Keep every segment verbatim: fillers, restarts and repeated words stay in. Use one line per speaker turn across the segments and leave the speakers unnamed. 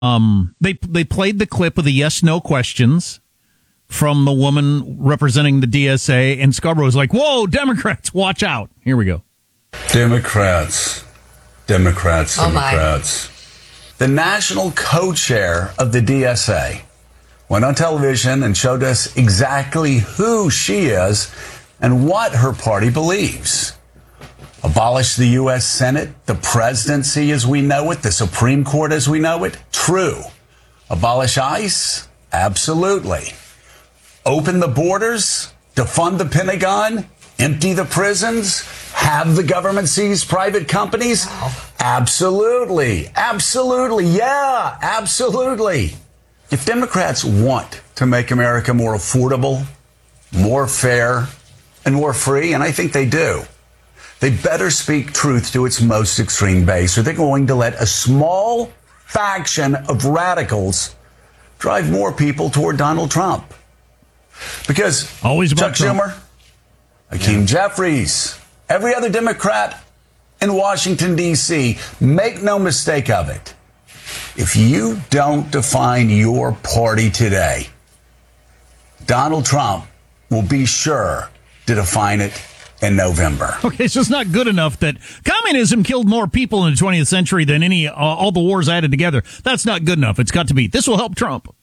Um, they they played the clip of the yes/no questions from the woman representing the D S A, and Scarborough was like, "Whoa, Democrats, watch out!" Here we go.
Democrats, Democrats,
oh
Democrats. My. The national co-chair of the D S A went on television and showed us exactly who she is and what her party believes. Abolish the U S Senate, the presidency as we know it, the Supreme Court as we know it? True. Abolish ICE? Absolutely. Open the borders? Defund the Pentagon? Empty the prisons? Have the government seize private companies? Wow. Absolutely. Absolutely. Yeah, absolutely. If Democrats want to make America more affordable, more fair, and more free, and I think they do, they better speak truth to its most extreme base, or they're going to let a small faction of radicals drive more people toward Donald Trump. Because
always about
Chuck
Trump.
Schumer, Hakeem yeah. Jeffries, every other Democrat in Washington, D C, make no mistake of it. If you don't define your party today, Donald Trump will be sure to define it in November.
Okay, so it's not good enough that communism killed more people in the twentieth century than any uh, all the wars added together. That's not good enough. It's got to be. This will help Trump.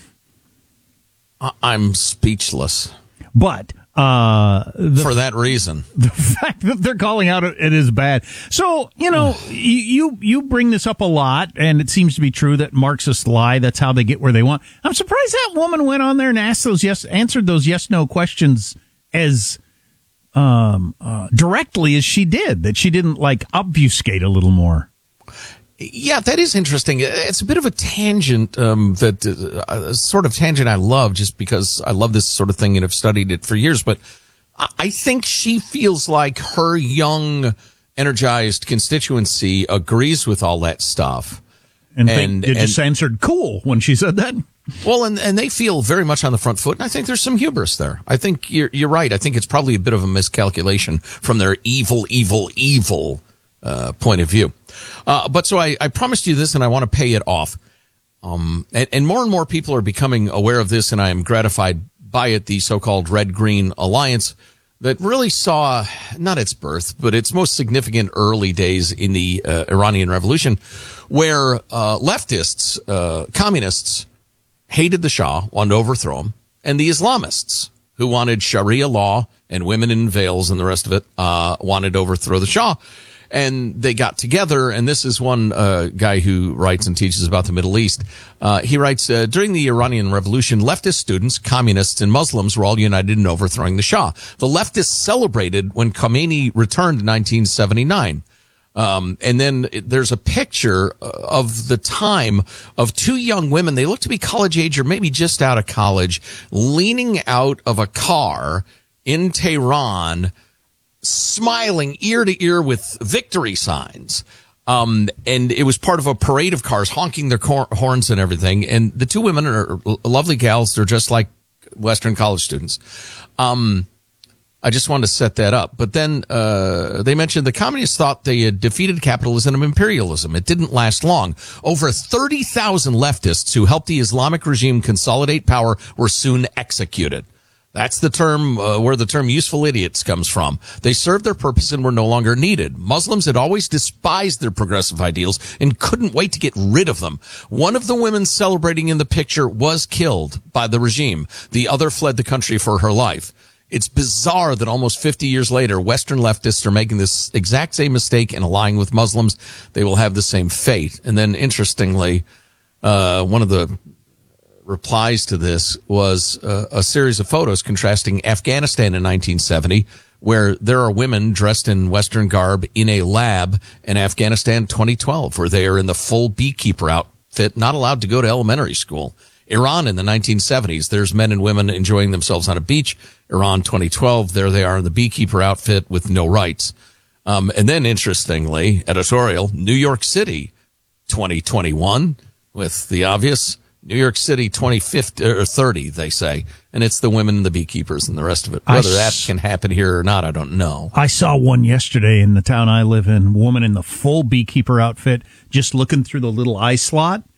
I'm speechless.
But uh, the,
for that reason,
the fact that they're calling out it is bad. So, you know, you you bring this up a lot, and it seems to be true that Marxists lie. That's how they get where they want. I'm surprised that woman went on there and asked those yes, answered those yes/no questions as um, uh, directly as she did. That she didn't like obfuscate a little more.
Yeah, that is interesting. It's a bit of a tangent, um, that, uh, sort of tangent I love just because I love this sort of thing and have studied it for years. But I think she feels like her young, energized constituency agrees with all that stuff.
And, and they, they just and, answered cool when she said that.
Well, and, and they feel very much on the front foot. And I think there's some hubris there. I think you're, you're right. I think it's probably a bit of a miscalculation from their evil, evil, evil, uh, point of view. Uh, but so I, I promised you this, and I want to pay it off. Um, and, and more and more people are becoming aware of this, and I am gratified by it, the so-called Red-Green Alliance that really saw not its birth, but its most significant early days in the uh, Iranian Revolution, where uh, leftists, uh, communists, hated the Shah, wanted to overthrow him, and the Islamists, who wanted Sharia law and women in veils and the rest of it, uh, wanted to overthrow the Shah. And they got together, and this is one uh, guy who writes and teaches about the Middle East. Uh, he writes, uh, during the Iranian Revolution, leftist students, communists, and Muslims were all united in overthrowing the Shah. The leftists celebrated when Khomeini returned in nineteen seventy-nine. Um, and then there's a picture of the time of two young women. They look to be college age or maybe just out of college, leaning out of a car in Tehran, smiling ear to ear with victory signs. Um, and it was part of a parade of cars honking their cor- horns and everything. And the two women are lovely gals. They're just like Western college students. Um, I just wanted to set that up. But then, uh, they mentioned the communists thought they had defeated capitalism and imperialism. It didn't last long. Over thirty thousand leftists who helped the Islamic regime consolidate power were soon executed. That's the term, uh, where the term useful idiots comes from. They served their purpose and were no longer needed. Muslims had always despised their progressive ideals and couldn't wait to get rid of them. One of the women celebrating in the picture was killed by the regime. The other fled the country for her life. It's bizarre that almost fifty years later, Western leftists are making this exact same mistake and allying with Muslims. They will have the same fate. And then, interestingly, uh, one of the replies to this was uh, a series of photos contrasting Afghanistan in nineteen seventy, where there are women dressed in Western garb in a lab, and Afghanistan twenty twelve, where they are in the full beekeeper outfit, not allowed to go to elementary school. Iran in the nineteen seventies, there's men and women enjoying themselves on a beach. Iran twenty twelve, there they are in the beekeeper outfit with no rights. Um, and then, interestingly, editorial, New York City twenty twenty-one, with the obvious New York City twenty fifty or thirty, they say, and it's the women and the beekeepers and the rest of it. Whether that can happen here or not, I don't know.
I saw one yesterday in the town I live in, woman in the full beekeeper outfit, just looking through the little eye slot.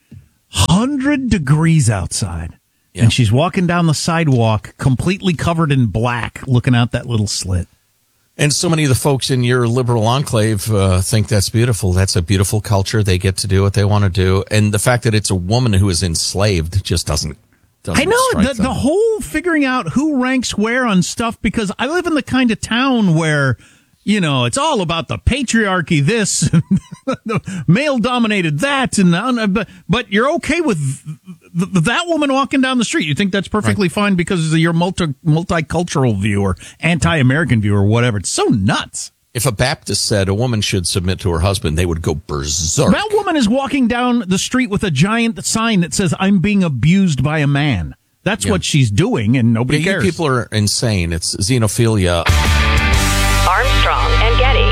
one hundred degrees outside. Yeah. And she's walking down the sidewalk completely covered in black, looking out that little slit.
And so many of the folks in your liberal enclave uh, think that's beautiful. That's a beautiful culture. They get to do what they want to do. And the fact that it's a woman who is enslaved just doesn't, doesn't
I know, the,
them.
the whole figuring out who ranks where on stuff, because I live in the kind of town where, you know, it's all about the patriarchy this, and the male-dominated that, and uh, but, but you're okay with th- th- that woman walking down the street. You think that's perfectly right. fine because of your multi- multicultural view or anti-American view or whatever. It's so nuts.
If a Baptist said a woman should submit to her husband, they would go berserk.
That woman is walking down the street with a giant sign that says, "I'm being abused by a man." That's yeah. what she's doing, and nobody
yeah,
cares.
You people are insane. It's xenophilia.
Armstrong and Getty.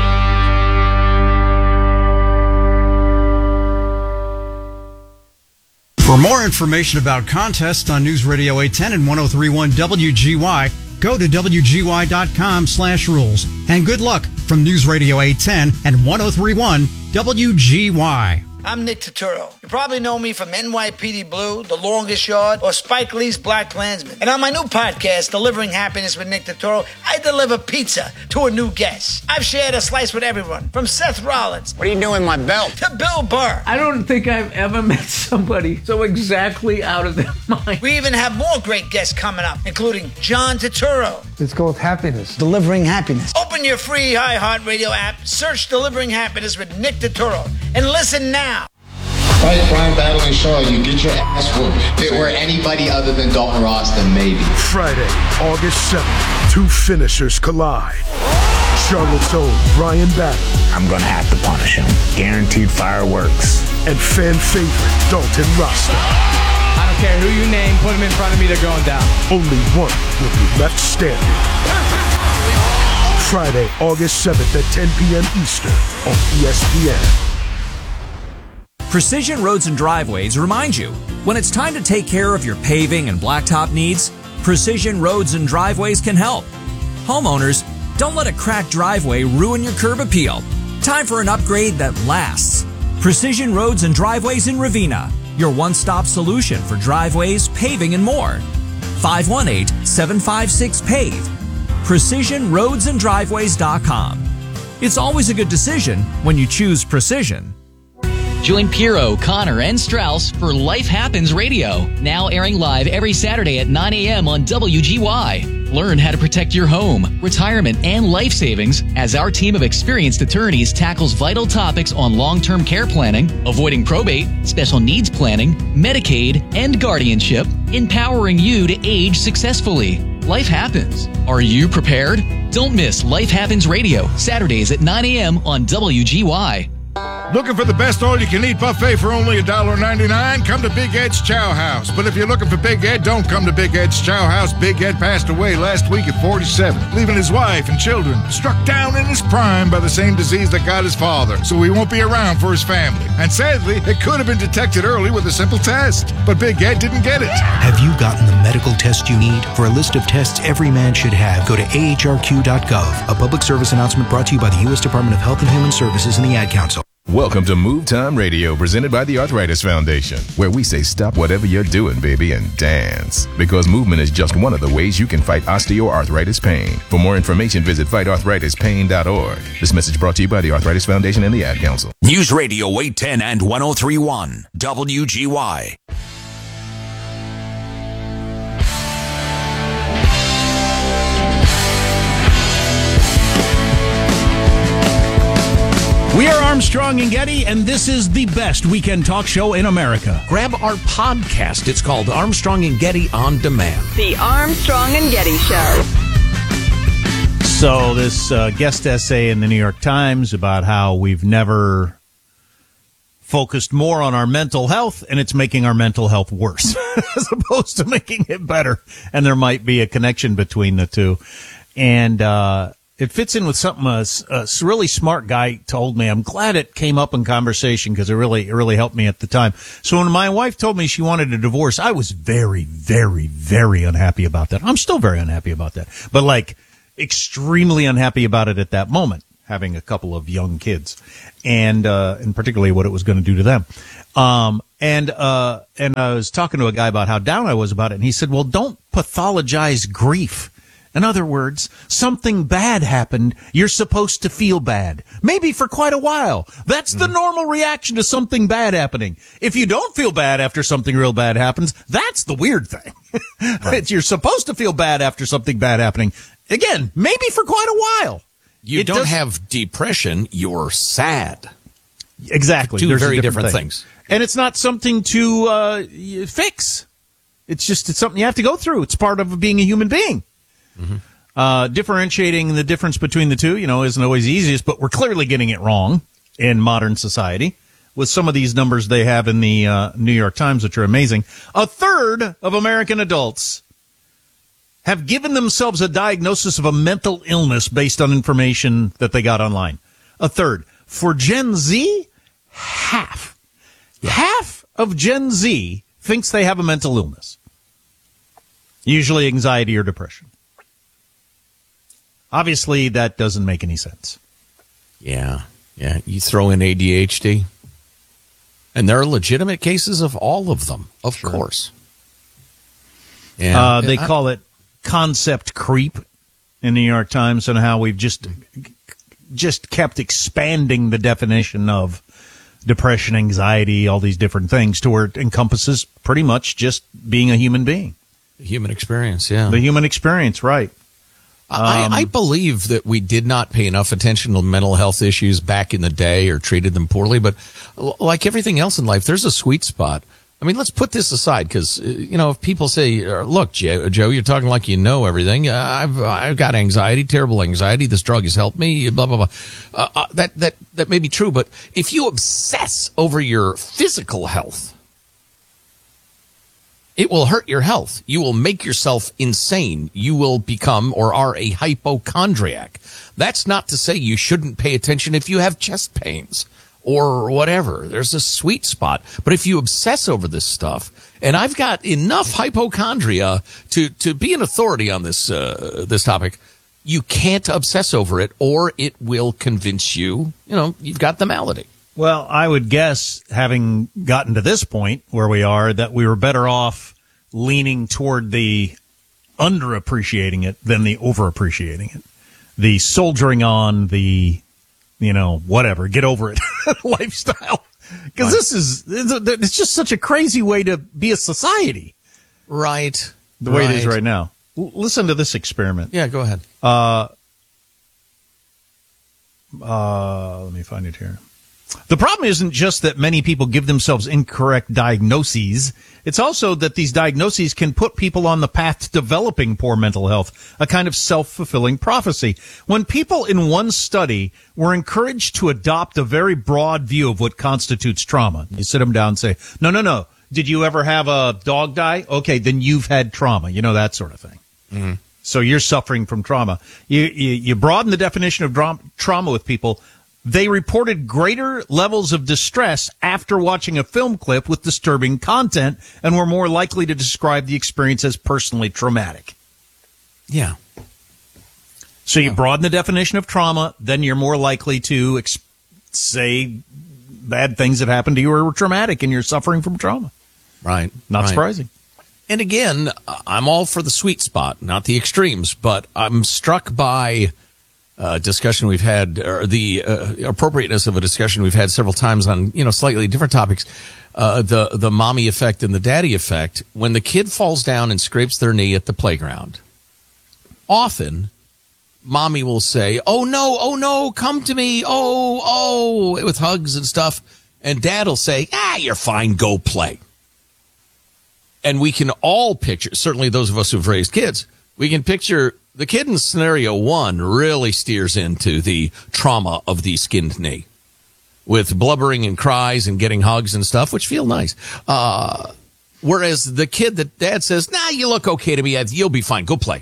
For more information about contests on News Radio eight ten and ten thirty-one W G Y, go to W G Y dot com slash rules. And good luck from News Radio eight ten and ten thirty-one W G Y.
I'm Nick Turturro. You probably know me from N Y P D Blue, The Longest Yard, or Spike Lee's Black Klansman. And on my new podcast, Delivering Happiness with Nick Turturro, I deliver pizza to a new guest. I've shared a slice with everyone, from Seth Rollins.
What are you doing with my belt?
To Bill Burr.
I don't think I've ever met somebody so exactly out of their mind.
We even have more great guests coming up, including John Turturro.
It's called Happiness.
Delivering Happiness. Open your free iHeartRadio app, search Delivering Happiness with Nick Turturro, and listen now.
Fight crime, battle, and show you get your ass whooped.
If it were anybody other than Dalton Ross, then maybe.
Friday, August seventh, two finishers collide. Charlotte's own Brian Battle.
I'm going to have to punish him. Guaranteed fireworks.
And fan favorite Dalton Rosser.
I don't care who you name, put him in front of me, they're going down.
Only one will be left standing. Friday, August seventh at ten p.m. Eastern on E S P N.
Precision Roads and Driveways reminds you, when it's time to take care of your paving and blacktop needs, Precision Roads and Driveways can help. Homeowners, don't let a cracked driveway ruin your curb appeal. Time for an upgrade that lasts. Precision Roads and Driveways in Ravena, your one-stop solution for driveways, paving, and more. five one eight, seven five six, PAVE. precision roads and driveways dot com. It's always a good decision when you choose precision.
Join Piero, Connor, and Strauss for Life Happens Radio, now airing live every Saturday at nine a.m. on W G Y. Learn how to protect your home, retirement, and life savings as our team of experienced attorneys tackles vital topics on long-term care planning, avoiding probate, special needs planning, Medicaid, and guardianship, empowering you to age successfully. Life happens. Are you prepared? Don't miss Life Happens Radio, Saturdays at nine a.m. on W G Y.
Looking for the best all-you-can-eat buffet for only one dollar ninety-nine? Come to Big Ed's Chow House. But if you're looking for Big Ed, don't come to Big Ed's Chow House. Big Ed passed away last week at forty-seven, leaving his wife and children struck down in his prime by the same disease that got his father, so he won't be around for his family. And sadly, it could have been detected early with a simple test, but Big Ed didn't get it.
Have you gotten the medical test you need? For a list of tests every man should have, go to A H R Q dot gov. A public service announcement brought to you by the U S Department of Health and Human Services and the Ad Council.
Welcome to Move Time Radio, presented by the Arthritis Foundation, where we say stop whatever you're doing, baby, and dance. Because movement is just one of the ways you can fight osteoarthritis pain. For more information, visit fight arthritis pain dot org. This message brought to you by the Arthritis Foundation and the Ad Council.
News Radio eight ten and ten thirty-one, W G Y.
We are Armstrong and Getty, and this is the best weekend talk show in America.
Grab our podcast. It's called Armstrong and Getty On Demand.
The Armstrong and Getty Show.
So this uh, guest essay in the New York Times about how we've never focused more on our mental health, and it's making our mental health worse as opposed to making it better. And there might be a connection between the two. And uh it fits in with something a, a really smart guy told me. I'm glad it came up in conversation because it really, it really helped me at the time. So when my wife told me she wanted a divorce, I was very, very, very unhappy about that. I'm still very unhappy about that, but like extremely unhappy about it at that moment. having a couple of young kids, and uh, and particularly what it was going to do to them. Um, and uh, and I was talking to a guy about how down I was about it, and he said, "Well, don't pathologize grief. In other words, something bad happened. You're supposed to feel bad, maybe for quite a while. That's the normal reaction to something bad happening. If you don't feel bad after something real bad happens, that's the weird thing. Right. You're supposed to feel bad after something bad happening. Again, maybe for quite a while.
You
It
don't
does-
have depression. You're sad.
Exactly.
Two
There's a
very different
thing.
things.
And it's not something to uh, y- fix. It's just it's something you have to go through. It's part of being a human being.
Mm-hmm.
Uh, differentiating the difference between the two, you know, isn't always easiest, but we're clearly getting it wrong in modern society with some of these numbers they have in the uh, New York Times, which are amazing. A third of American adults have given themselves a diagnosis of a mental illness based on information that they got online. A third. For Gen Z, half. Half of Gen Z thinks they have a mental illness. Usually anxiety or depression. Obviously, that doesn't make any sense.
Yeah, yeah. You throw in A D H D, and there are legitimate cases of all of them, of
Sure.
course. Yeah,
Uh, they
I-
call it concept creep in the New York Times, and how we've just just kept expanding the definition of depression, anxiety, all these different things to where it encompasses pretty much just being a human being.
the human experience. Yeah,
The human experience, right. Um,
I, I believe that we did not pay enough attention to mental health issues back in the day or treated them poorly. But l- like everything else in life, there's a sweet spot. I mean, let's put this aside because, uh, you know, if people say, uh, look, Joe, Joe, you're talking like you know everything. Uh, I've I've got anxiety, terrible anxiety. This drug has helped me, blah, blah, blah. Uh, uh, that, that, that may be true. But if you obsess over your physical health, it will hurt your health. You will make yourself insane. You will become or are a hypochondriac. That's not to say you shouldn't pay attention if you have chest pains or whatever. There's a sweet spot. But if you obsess over this stuff, and I've got enough hypochondria to, to be an authority on this, uh, this topic, you can't obsess over it or it will convince you, you know, you've got the malady.
Well, I would guess, having gotten to this point where we are, that we were better off leaning toward the underappreciating it than the overappreciating it. The soldiering on, the, you know, whatever, get over it lifestyle. Because this is, it's just such a crazy way to be a society.
Right.
The way
right.
it is right now. L- listen to this experiment.
Yeah, go ahead.
Uh, uh, let me find it here. The problem isn't just that many people give themselves incorrect diagnoses. It's also that these diagnoses can put people on the path to developing poor mental health, a kind of self-fulfilling prophecy. When people in one study were encouraged to adopt a very broad view of what constitutes trauma, you sit them down and say, no, no, no. Did you ever have a dog die? Okay, then you've had trauma. You know, that sort of thing.
Mm-hmm.
So you're suffering from trauma. You, you, you broaden the definition of dra- trauma with people. They reported greater levels of distress after watching a film clip with disturbing content and were more likely to describe the experience as personally traumatic.
Yeah.
So you broaden the definition of trauma, then you're more likely to ex- say bad things that happened to you were traumatic and you're suffering from trauma.
Right.
Not
right.
surprising.
And again, I'm all for the sweet spot, not the extremes, but I'm struck by uh, discussion we've had, or the uh, appropriateness of a discussion we've had several times on, you know, slightly different topics, uh, the, the mommy effect and the daddy effect. When the kid falls down and scrapes their knee at the playground, often mommy will say, oh no, oh no, come to me, oh, oh, with hugs and stuff. And dad will say, ah, you're fine, go play. And we can all picture, certainly those of us who've raised kids, we can picture the kid in scenario one really steers into the trauma of the skinned knee with blubbering and cries and getting hugs and stuff, which feel nice. Uh, whereas the kid that dad says, nah, you look okay to me. You'll be fine. Go play.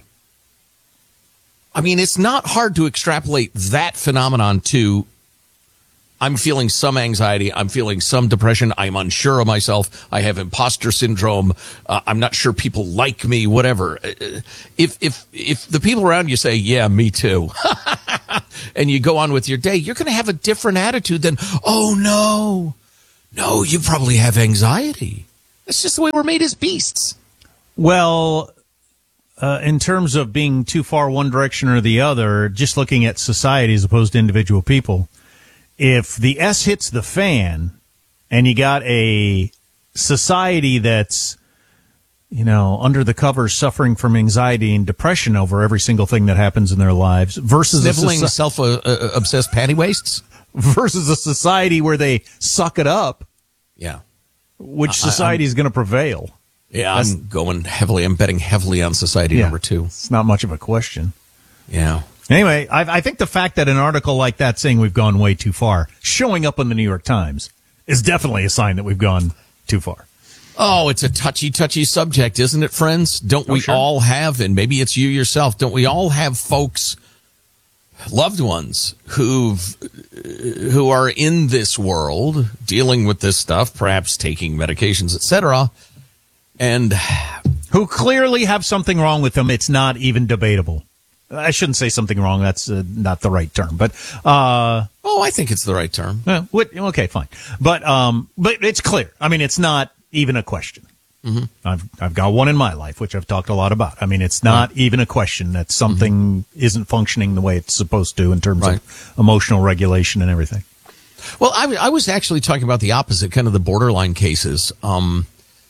I mean, it's not hard to extrapolate that phenomenon to I'm feeling some anxiety. I'm feeling some depression. I'm unsure of myself. I have imposter syndrome. Uh, I'm not sure people like me, whatever. If, if, if the people around you say, yeah, me too, and you go on with your day, you're going to have a different attitude than, oh, no, no, you probably have anxiety. That's just the way we're made as beasts.
Well, uh, in terms of being too far one direction or the other, just looking at society as opposed to individual people, if the S hits the fan and you got a society that's, you know, under the covers suffering from anxiety and depression over every single thing that happens in their lives versus
Sniveling
a soci-
self-obsessed uh, panty waists
versus a society where they suck it up.
Yeah.
Which society is going to prevail?
Yeah, That's, I'm going heavily, I'm betting heavily on society
yeah,
number two.
It's not much of a question.
Yeah.
Anyway, I, I think the fact that an article like that saying we've gone way too far, showing up in the New York Times, is definitely a sign that we've gone too far.
Oh, it's a touchy, touchy subject, isn't it, friends? Don't
oh,
we
sure.
all have, and maybe it's you yourself, don't we all have folks, loved ones, who've, who are in this world, dealing with this stuff, perhaps taking medications, et cetera, and
who clearly have something wrong with them? It's not even debatable. I shouldn't say something wrong. That's uh, not the right term, but uh,
oh, I think it's the right term.
Uh, what, okay, fine, but um, but it's clear. I mean, it's not even a question.
Mm-hmm.
I've I've got one in my life, which I've talked a lot about. I mean, it's not right. even a question that something mm-hmm. isn't functioning the way it's supposed to in terms right. of emotional regulation and everything.
Well, I, I was actually talking about the opposite, kind of the borderline cases. Um,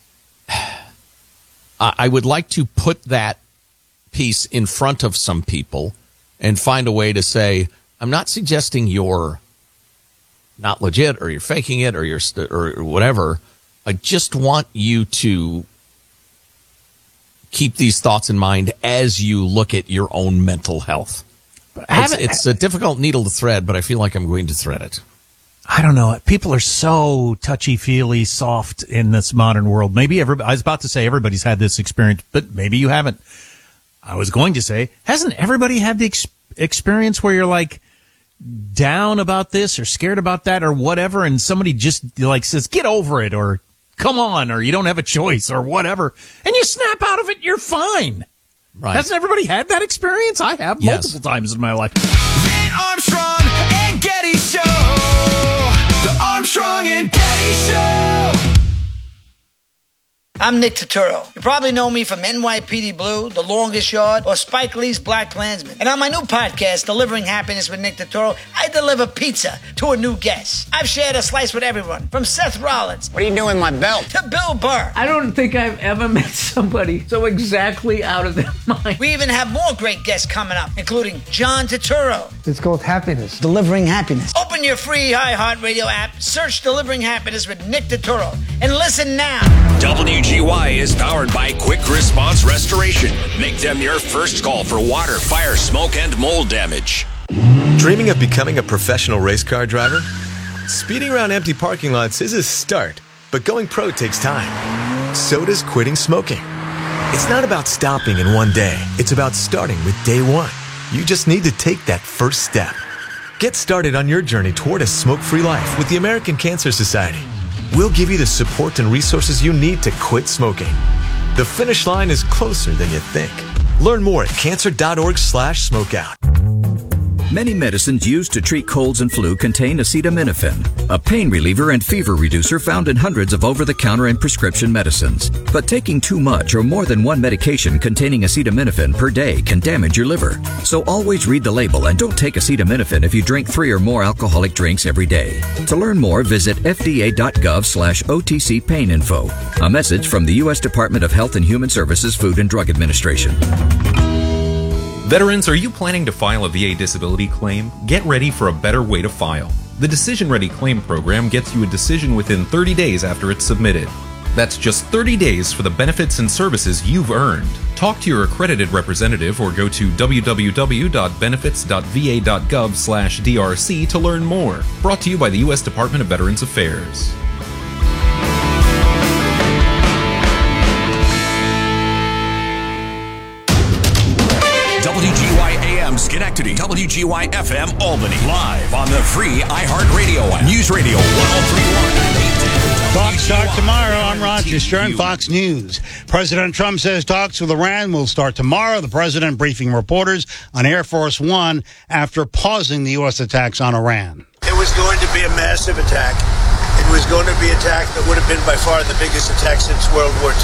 I would like to put that piece in front of some people and find a way to say, I'm not suggesting you're not legit or you're faking it or you're st- or whatever. I just want you to keep these thoughts in mind as you look at your own mental health. It's, it's a difficult needle to thread, but I feel like I'm going to thread it.
I don't know. People are so touchy-feely, soft in this modern world. Maybe everybody, I was about to say everybody's had this experience, but maybe you haven't. I was going to say, hasn't everybody had the ex- experience where you're like down about this or scared about that or whatever, and somebody just like says, get over it, or come on, or you don't have a choice or whatever, and you snap out of it, you're fine.
Right.
Hasn't everybody had that experience? I have
yes.
multiple times in my life.
The Armstrong and Getty Show. The Armstrong and Getty Show.
I'm Nick Turturro. You probably know me from N Y P D Blue, The Longest Yard, or Spike Lee's Black Klansman. And on my new podcast, Delivering Happiness with Nick Turturro, I deliver pizza to a new guest. I've shared a slice with everyone, from Seth Rollins.
What are you doing with my belt?
To Bill Burr.
I don't think I've ever met somebody so exactly out of their mind.
We even have more great guests coming up, including John Turturro.
It's called Happiness. Delivering Happiness.
Open your free iHeartRadio app, search Delivering Happiness with Nick Turturro, and listen now.
W G Y is powered by Quick Response Restoration. Make them your first call for water, fire, smoke, and mold damage.
Dreaming of becoming a professional race car driver? Speeding around empty parking lots is a start, but going pro takes time. So does quitting smoking. It's not about stopping in one day. It's about starting with day one. You just need to take that first step. Get started on your journey toward a smoke-free life with the American Cancer Society. We'll give you the support and resources you need to quit smoking. The finish line is closer than you think. Learn more at cancer.org slash smokeout.
Many medicines used to treat colds and flu contain acetaminophen, a pain reliever and fever reducer found in hundreds of over-the-counter and prescription medicines. But taking too much or more than one medication containing acetaminophen per day can damage your liver. So always read the label and don't take acetaminophen if you drink three or more alcoholic drinks every day. To learn more, visit fda.gov slash OTC pain info. A message from the U S Department of Health and Human Services Food and Drug Administration.
Veterans, are you planning to file a V A disability claim? Get ready for a better way to file. The Decision Ready Claim Program gets you a decision within thirty days after it's submitted. That's just thirty days for the benefits and services you've earned. Talk to your accredited representative or go to w w w dot benefits dot v a dot gov slash d r c to learn more. Brought to you by the U S Department of Veterans Affairs.
W G Y A M Schenectady, W G Y F M Albany, live on the free iHeartRadio app. News Radio one oh three point one.
Talks start tomorrow. I'm Roger Stern, Fox News. President Trump says talks with Iran will start tomorrow. The president briefing reporters on Air Force One after pausing the U S attacks on Iran.
It was going to be a massive attack. It was going to be an attack that would have been by far the biggest attack since World War Two.